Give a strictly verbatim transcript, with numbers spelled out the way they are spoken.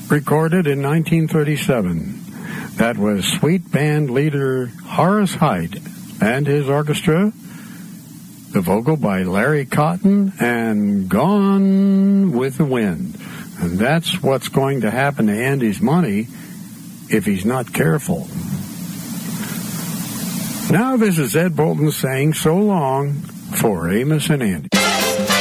recorded in nineteen thirty-seven. That was Sweet Band leader Horace Heidt and his orchestra, the vocal by Larry Cotton, and Gone with the Wind. And that's what's going to happen to Andy's money if he's not careful. Now this is Ed Bolton saying so long for Amos and Andy.